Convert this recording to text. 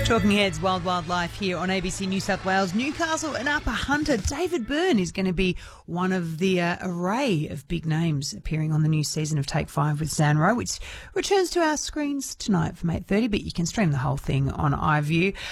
Talking Heads, Wild Wildlife here on ABC New South Wales. Newcastle and Upper Hunter. David Byrne is going to be one of the array of big names appearing on the new season of Take 5 with Zan Rowe, which returns to our screens tonight from 8:30, but you can stream the whole thing on iView.